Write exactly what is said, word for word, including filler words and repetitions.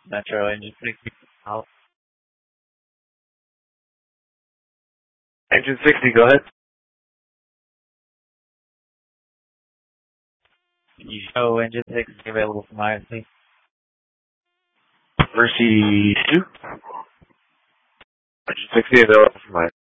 Metro engine sixty out. Engine sixty, go ahead. You show engine sixty available from I S C. Mercy two. Engine sixty available from my